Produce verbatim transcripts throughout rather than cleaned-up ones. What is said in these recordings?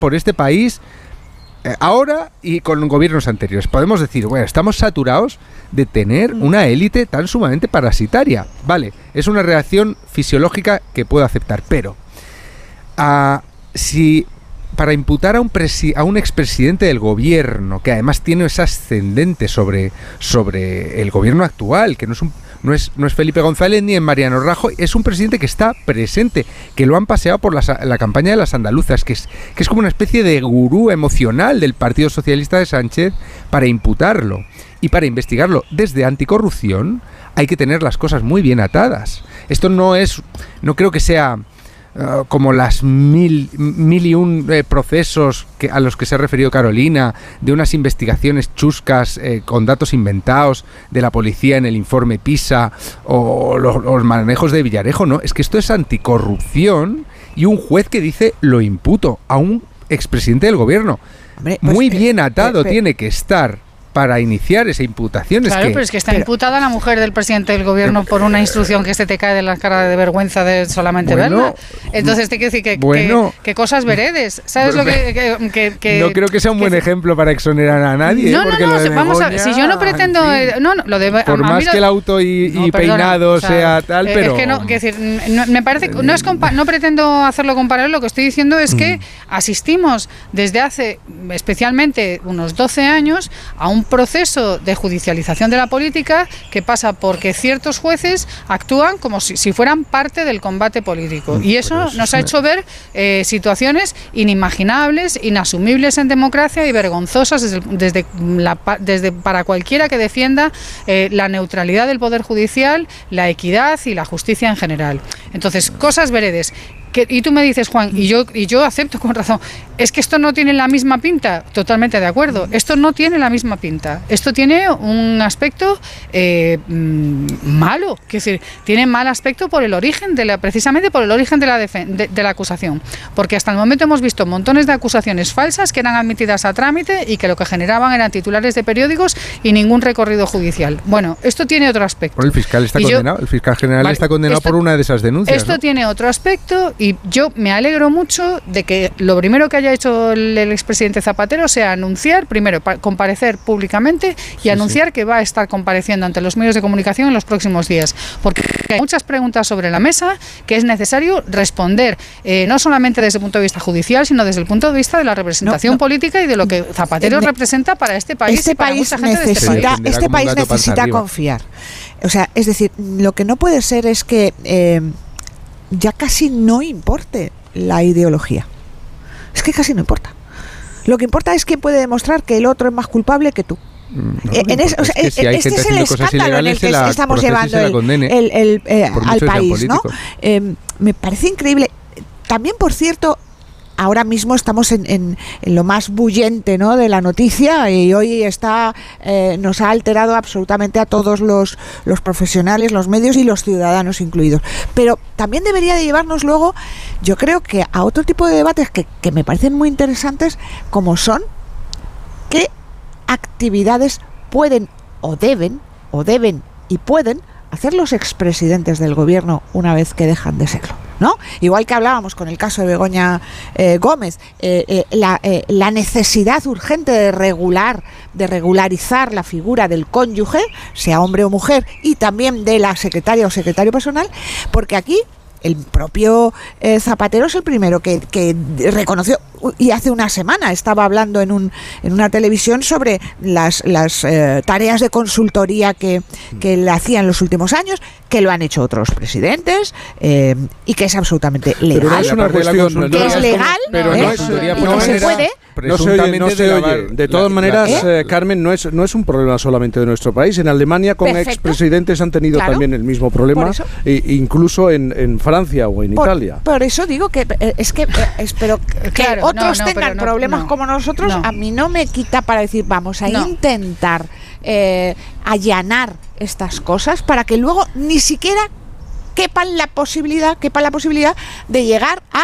por este país eh, ahora y con gobiernos anteriores. Podemos decir, bueno, estamos saturados de tener una élite tan sumamente parasitaria. Vale, es una reacción fisiológica que puedo aceptar, pero uh, si para imputar a un, presi- a un expresidente del gobierno, que además tiene ese ascendente sobre, sobre el gobierno actual, que no es, un, no, es, no es Felipe González ni es Mariano Rajoy, es un presidente que está presente, que lo han paseado por la, la campaña de las andaluzas, que es, que es como una especie de gurú emocional del Partido Socialista de Sánchez, para imputarlo y para investigarlo desde anticorrupción, hay que tener las cosas muy bien atadas. Esto no es, no creo que sea Uh, como las mil, mil y un eh, procesos que, a los que se ha referido Carolina, de unas investigaciones chuscas eh, con datos inventados de la policía en el informe PISA o los, los manejos de Villarejo. No, es que esto es anticorrupción y un juez que dice lo imputo a un expresidente del gobierno. Hombre, pues, muy bien atado eh, eh, tiene que estar para iniciar esa imputación. Claro, es que, pero es que está pero, imputada la mujer del presidente del gobierno por una instrucción que se te cae de la cara de vergüenza de solamente bueno, verla. Entonces te quiero decir que, bueno, que, que cosas veredes. ¿Sabes lo que, que, que, que no creo que sea un buen que, ejemplo para exonerar a nadie. No, no, porque no, lo de vamos Begoña, a si yo no pretendo... Eh, no, no, lo de, por a, más a lo, que el auto y, no, y perdona, peinado o sea, sea tal, eh, pero... Es que no, que decir, no, me parece que no, es compa- no pretendo hacerlo comparable, lo que estoy diciendo es que mm. asistimos desde hace especialmente unos doce años a un proceso de judicialización de la política que pasa porque ciertos jueces actúan como si, si fueran parte del combate político. Y eso eso nos ha hecho ver eh, situaciones inimaginables, inasumibles en democracia y vergonzosas desde, desde, la, desde para cualquiera que defienda eh, la neutralidad del Poder Judicial, la equidad y la justicia en general. Entonces, cosas veredes. Que, y tú me dices, Juan, y yo y yo acepto con razón, es que esto no tiene la misma pinta. Totalmente de acuerdo, esto no tiene la misma pinta, esto tiene un aspecto eh, malo, es decir, tiene mal aspecto por el origen de la, precisamente por el origen de la, defen- de, de la acusación, porque hasta el momento hemos visto montones de acusaciones falsas que eran admitidas a trámite y que lo que generaban eran titulares de periódicos y ningún recorrido judicial. Bueno, esto tiene otro aspecto. Bueno, el fiscal está y condenado, yo, el fiscal general vale, está condenado esto, por una de esas denuncias. Esto ¿no? tiene otro aspecto. Y yo me alegro mucho de que lo primero que haya hecho el, el expresidente Zapatero sea anunciar, primero, pa- comparecer públicamente y sí, anunciar sí. que va a estar compareciendo ante los medios de comunicación en los próximos días. Porque hay muchas preguntas sobre la mesa que es necesario responder, eh, no solamente desde el punto de vista judicial, sino desde el punto de vista de la representación no, no. política y de lo que Zapatero ne- representa para este país este y para país mucha gente necesita, de este país. Este país necesita confiar. O sea, es decir, lo que no puede ser es que... Eh, ya casi no importe la ideología. Es que casi no importa. Lo que importa es quién puede demostrar que el otro es más culpable que tú. No, en es, o sea, es que si hay este gente es el escándalo en el que la estamos llevando el, el, el, eh, al país, ¿no? Eh, me parece increíble. También, por cierto, ahora mismo estamos en, en, en lo más bullente, ¿no?, de la noticia, y hoy está eh, nos ha alterado absolutamente a todos los, los profesionales, los medios y los ciudadanos incluidos. Pero también debería de llevarnos luego, yo creo que a otro tipo de debates que, que me parecen muy interesantes, como son qué actividades pueden o deben, o deben y pueden hacer los expresidentes del gobierno una vez que dejan de serlo, ¿no? Igual que hablábamos con el caso de Begoña eh, Gómez, eh, eh, la, eh, la necesidad urgente de regular, de regularizar la figura del cónyuge, sea hombre o mujer, y también de la secretaria o secretario personal, porque aquí el propio eh, Zapatero es el primero que, que reconoció, y hace una semana estaba hablando en un en una televisión sobre las las eh, tareas de consultoría que, que le hacían los últimos años, que lo han hecho otros presidentes, eh, y que es absolutamente legal. Pero no es una cuestión, que es legal, pero ¿eh? no, es, no, no se puede. No se oye, no se oye. De todas la, maneras, la, ¿eh? Carmen, no es, no es un problema solamente de nuestro país. En Alemania con Perfecto. expresidentes han tenido claro. también el mismo problema, e incluso en, en Francia o en por, Italia. Por eso digo que eh, es que eh, espero que claro, otros no, no, tengan no, problemas no, como nosotros. No. A mí no me quita para decir vamos a no. intentar eh, allanar estas cosas para que luego ni siquiera quepan la posibilidad, quepa la posibilidad de llegar a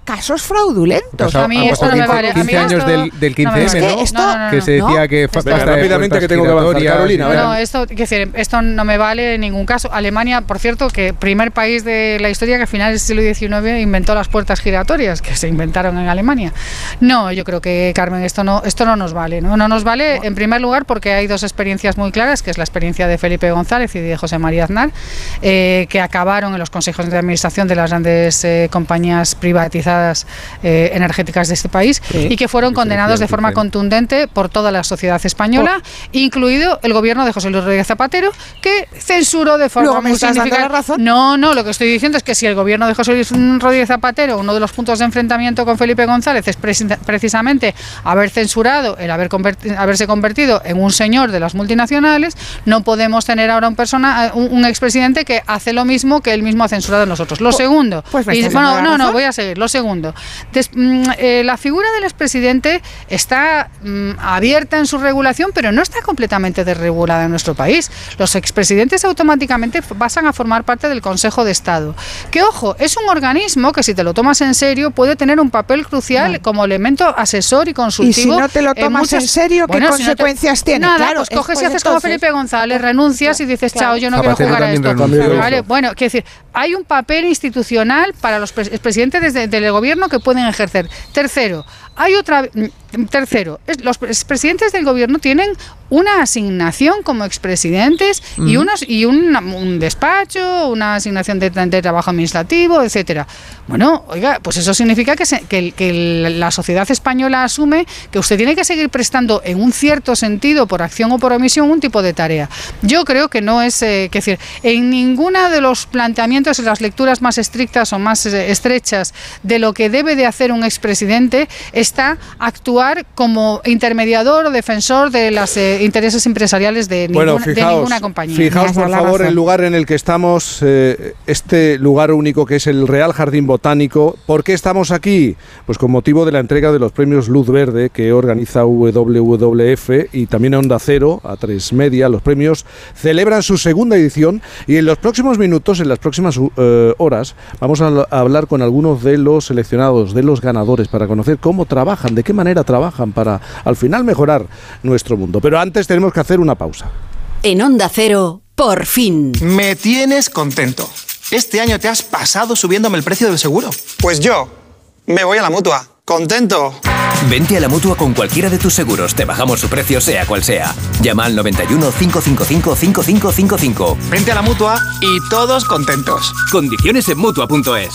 casos fraudulentos. A mí esto no me vale. quince años del, del quince eme, ¿no? Esto, no, no, no, que se decía no. que Venga, rápidamente que tengo que avanzar, Carolina. No, esto, decir, esto no me vale en ningún caso. Alemania, por cierto, que primer país de la historia que a finales del siglo diecinueve inventó las puertas giratorias, que se inventaron en Alemania. No, yo creo que, Carmen, esto no, esto no nos vale. ¿no? no nos vale, en primer lugar, porque hay dos experiencias muy claras, que es la experiencia de Felipe González y de José María Aznar, eh, que acabaron en los consejos de administración de las grandes eh, compañías privatizadas eh, energéticas de este país sí, y que fueron condenados de forma contundente por toda la sociedad española, oh. incluido el gobierno de José Luis Rodríguez Zapatero, que censuró de forma muy significativa. No, no, lo que estoy diciendo es que si el gobierno de José Luis Rodríguez Zapatero, uno de los puntos de enfrentamiento con Felipe González es precisamente haber censurado, el haber converti- haberse convertido en un señor de las multinacionales, no podemos tener ahora un persona, un, un expresidente que hace lo mismo que él mismo ha censurado en nosotros. Lo segundo, pues y, bueno, no, no, voy a seguir. Lo segundo, des, mm, eh, la figura del expresidente está mm, abierta en su regulación, pero no está completamente desregulada en nuestro país. Los expresidentes automáticamente pasan a formar parte del Consejo de Estado. Que, ojo, es un organismo que si te lo tomas en serio puede tener un papel crucial no. como elemento asesor y consultivo. Y si no te lo tomas en, muchas... en serio, ¿qué bueno, consecuencias si no te... tiene? Nada, claro, pues coges pues y haces entonces... como Felipe González, renuncias y dices, claro. chao, yo no Zapatero quiero jugar a esto. Vale, bueno, quiero decir, hay un papel institucional para los pres- presidentes desde, del gobierno que pueden ejercer. Tercero, hay otra... Tercero, es, los presidentes del gobierno tienen una asignación como expresidentes mm. y unos y un, un despacho, una asignación de, de trabajo administrativo, etcétera. Bueno, oiga, pues eso significa que, se, que, que la sociedad española asume que usted tiene que seguir prestando en un cierto sentido, por acción o por omisión, un tipo de tarea. Yo creo que no es, eh, que decir, en ninguna de los planteamientos, en las lecturas más estrictas o más eh, estrechas de lo que debe de hacer un expresidente está actuar como intermediador o defensor de los eh, intereses empresariales de, bueno, ninguna, fijaos, de ninguna compañía. Fijaos, por favor, el lugar en el que estamos, eh, este lugar único que es el Real Jardín Botánico. ¿Por qué estamos aquí? Pues con motivo de la entrega de los premios Luz Verde que organiza W W F y también Onda Cero, A tres Media. Los premios celebran su segunda edición y en los próximos minutos, en las próximas uh, horas, vamos a, a hablar con algunos de los seleccionados, de los ganadores, para conocer cómo trabajan, de qué manera trabajan para al final mejorar nuestro mundo. Pero antes tenemos que hacer una pausa. En Onda Cero, por fin. Me tienes contento. Este año te has pasado subiéndome el precio del seguro. Pues yo me voy a la Mutua. ¡Contento! Vente a la Mutua con cualquiera de tus seguros. Te bajamos su precio sea cual sea. Llama al noventa y uno, cinco cinco cinco, cinco cinco cinco cinco. Vente a la Mutua y todos contentos. Condiciones en Mutua punto es.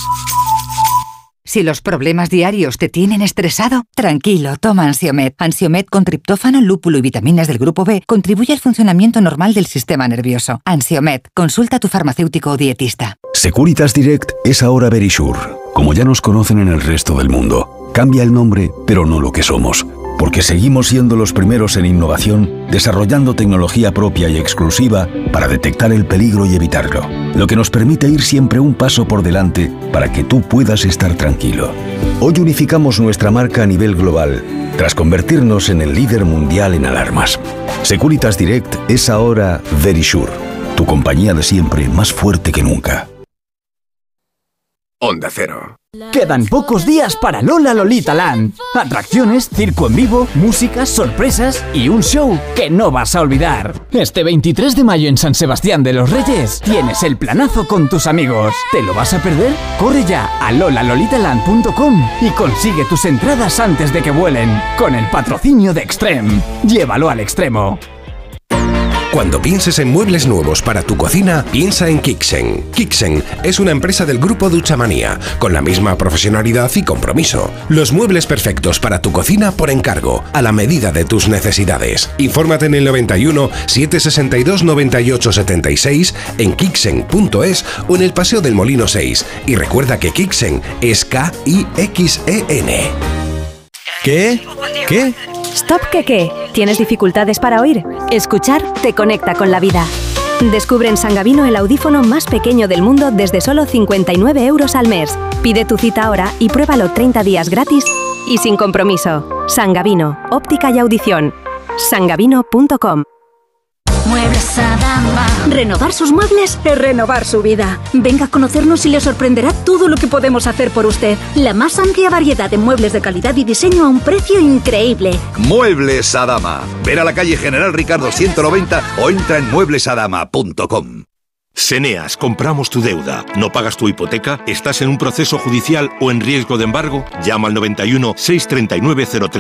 Si los problemas diarios te tienen estresado, tranquilo, toma Ansiomed. Ansiomed con triptófano, lúpulo y vitaminas del grupo B contribuye al funcionamiento normal del sistema nervioso. Ansiomed, consulta a tu farmacéutico o dietista. Securitas Direct es ahora Verisure, como ya nos conocen en el resto del mundo. Cambia el nombre, pero no lo que somos, porque seguimos siendo los primeros en innovación, desarrollando tecnología propia y exclusiva para detectar el peligro y evitarlo, lo que nos permite ir siempre un paso por delante para que tú puedas estar tranquilo. Hoy unificamos nuestra marca a nivel global, tras convertirnos en el líder mundial en alarmas. Securitas Direct es ahora Verisure, tu compañía de siempre más fuerte que nunca. Onda Cero. Quedan pocos días para Lola Lolita Land. Atracciones, circo en vivo, música, sorpresas y un show que no vas a olvidar. Este veintitrés de mayo en San Sebastián de los Reyes tienes el planazo con tus amigos. ¿Te lo vas a perder? Corre ya a lola lolita land punto com y consigue tus entradas antes de que vuelen. Con el patrocinio de Extreme. Llévalo al extremo. Cuando pienses en muebles nuevos para tu cocina, piensa en Kixen. Kixen es una empresa del grupo Duchamanía, con la misma profesionalidad y compromiso. Los muebles perfectos para tu cocina por encargo, a la medida de tus necesidades. Infórmate en el noventa y uno, setecientos sesenta y dos, noventa y ocho setenta y seis, en kixen punto es o en el Paseo del Molino seis. Y recuerda que Kixen es K I X E N. ¿Qué? ¿Qué? Stop que qué. ¿Tienes dificultades para oír? Escuchar te conecta con la vida. Descubre en Sangavino el audífono más pequeño del mundo desde solo cincuenta y nueve euros al mes. Pide tu cita ahora y pruébalo treinta días gratis y sin compromiso. Sangavino, óptica y audición. sangavino punto com. Muebles Adama. Renovar sus muebles es renovar su vida. Venga a conocernos y le sorprenderá todo lo que podemos hacer por usted. La más amplia variedad de muebles de calidad y diseño a un precio increíble. Muebles Adama. Ver a la calle General Ricardo ciento noventa o entra en muebles adama punto com. Seneas, compramos tu deuda. ¿No pagas tu hipoteca? ¿Estás en un proceso judicial o en riesgo de embargo? Llama al noventa y uno, seiscientos treinta y nueve, cero tres